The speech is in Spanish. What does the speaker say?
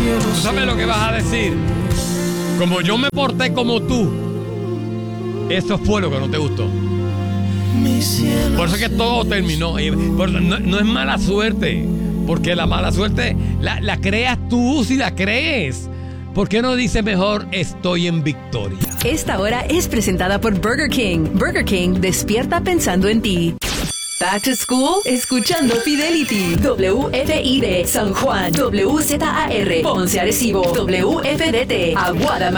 ¿Tú sabes lo que vas a decir? Como yo me porté como tú, eso fue lo que no te gustó. Por eso es que todo terminó. No es mala suerte, porque la mala suerte la creas tú si la crees. ¿Por qué no dice mejor estoy en victoria? Esta hora es presentada por Burger King. Burger King despierta pensando en ti. Back to School, escuchando Fidelity. WFID San Juan, WZAR Ponce Arecibo, WFDT Aguada.